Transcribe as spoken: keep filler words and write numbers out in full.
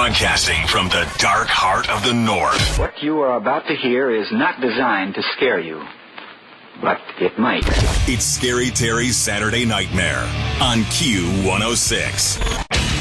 Broadcasting from the dark heart of the North. What you are about to hear is not designed to scare you, but it might. It's Scary Terry's Saturday Nightmare on Q one oh six.